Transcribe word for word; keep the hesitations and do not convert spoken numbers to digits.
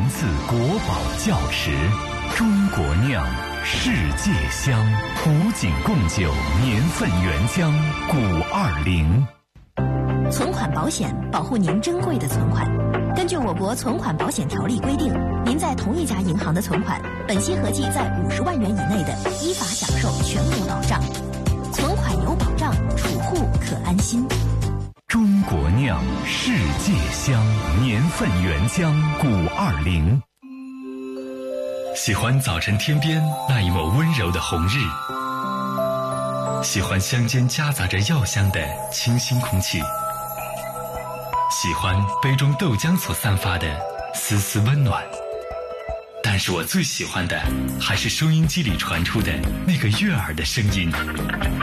自国宝窖池，中国酿，世界香，古井贡酒年份原浆古二零。 存款保险保护您珍贵的存款。根据我国存款保险条例规定，您在同一家银行的存款，本息合计在五十万元以内的，依法享受全额保障。存款有保障，储户可安心。 中国酿，世界香，年份原浆古二零。喜欢早晨天边那一抹温柔的红日，喜欢乡间夹杂着药香的清新空气，喜欢杯中豆浆所散发的丝丝温暖。但是我最喜欢的还是收音机里传出的那个悦耳的声音。